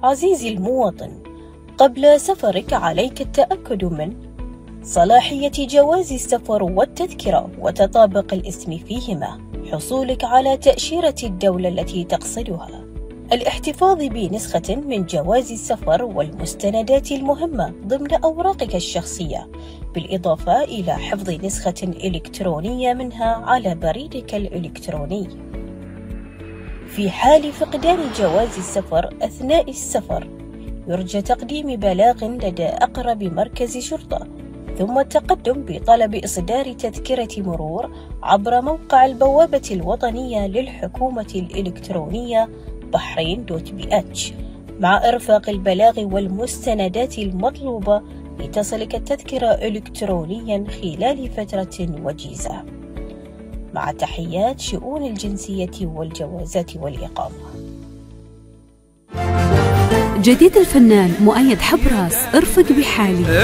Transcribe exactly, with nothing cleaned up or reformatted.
عزيزي المواطن، قبل سفرك عليك التأكد من صلاحية جواز السفر والتذكرة وتطابق الاسم فيهما، حصولك على تأشيرة الدولة التي تقصدها، الاحتفاظ بنسخة من جواز السفر والمستندات المهمة ضمن أوراقك الشخصية، بالإضافة إلى حفظ نسخة إلكترونية منها على بريدك الإلكتروني. في حال فقدان جواز السفر أثناء السفر، يرجى تقديم بلاغ لدى أقرب مركز شرطة، ثم التقدم بطلب إصدار تذكرة مرور عبر موقع البوابة الوطنية للحكومة الإلكترونية بحرين دوت بي اتش مع إرفاق البلاغ والمستندات المطلوبة لتصلك التذكرة إلكترونيا خلال فترة وجيزة. مع تحيات شؤون الجنسية والجوازات والإقامة. جديد الفنان مؤيد حبراس، ارفق بحالي.